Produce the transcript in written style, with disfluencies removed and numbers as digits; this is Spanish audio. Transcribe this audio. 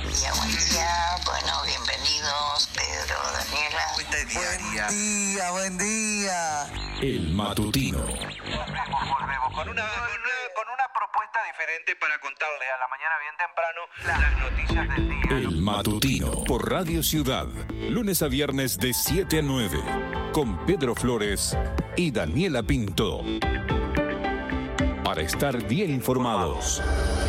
buen día. Bueno, bienvenidos, Pedro, Daniela. Buen día. El matutino. Volvemos con una propuesta diferente para contarle a la mañana bien temprano las noticias del día. El matutino por Radio Ciudad. Lunes a viernes de 7 a 9. Con Pedro Flores y Daniela Pinto. Para estar bien informados.